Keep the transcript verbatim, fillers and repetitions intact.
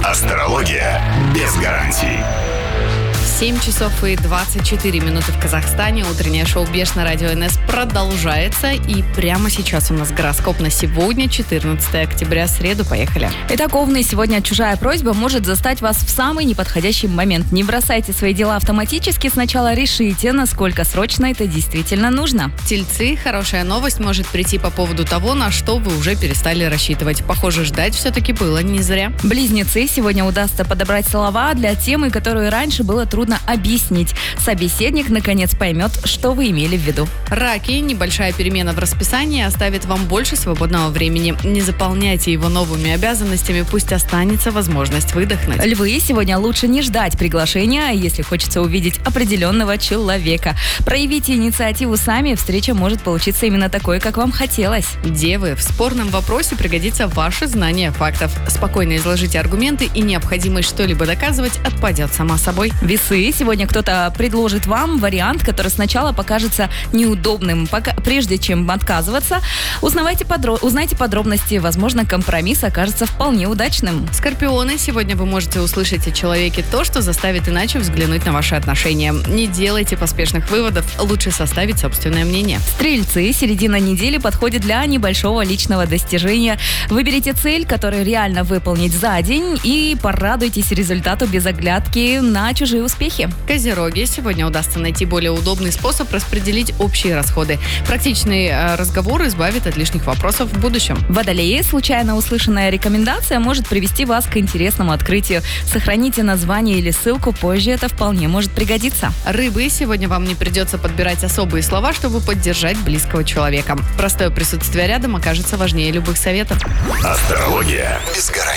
Астрология без гарантий. семь часов и двадцать четыре минуты в Казахстане. Утреннее шоу «Беш» на радио эн эс продолжается. И прямо сейчас у нас гороскоп на сегодня, четырнадцатое октября, среду. Поехали. Итак, Овны, сегодня чужая просьба может застать вас в самый неподходящий момент. Не бросайте свои дела автоматически. Сначала решите, насколько срочно это действительно нужно. Тельцы, хорошая новость может прийти по поводу того, на что вы уже перестали рассчитывать. Похоже, ждать все-таки было не зря. Близнецы, сегодня удастся подобрать слова для темы, которую раньше было трудно объяснить. Собеседник, наконец, поймет, что вы имели в виду. Раки, небольшая перемена в расписании оставит вам больше свободного времени. Не заполняйте его новыми обязанностями, пусть останется возможность выдохнуть. Львы, сегодня лучше не ждать приглашения, если хочется увидеть определенного человека. Проявите инициативу сами, встреча может получиться именно такой, как вам хотелось. Девы, в спорном вопросе пригодится ваше знание фактов. Спокойно изложите аргументы, и необходимость что-либо доказывать отпадет сама собой. Весы, сегодня кто-то предложит вам вариант, который сначала покажется неудобным. Пока, прежде чем отказываться, узнавайте подро- узнайте подробности. Возможно, компромисс окажется вполне удачным. Скорпионы, сегодня вы можете услышать о человеке то, что заставит иначе взглянуть на ваши отношения. Не делайте поспешных выводов, лучше составить собственное мнение. Стрельцы, середина недели подходит для небольшого личного достижения. Выберите цель, которую реально выполнить за день, и порадуйтесь результату без оглядки на чужие успехи. Козероги, сегодня удастся найти более удобный способ распределить общие расходы. Практичный э, разговор избавит от лишних вопросов в будущем. Водолеи, случайно услышанная рекомендация может привести вас к интересному открытию. Сохраните название или ссылку, позже это вполне может пригодиться. Рыбы, сегодня вам не придется подбирать особые слова, чтобы поддержать близкого человека. Простое присутствие рядом окажется важнее любых советов. Астрология без гарантий.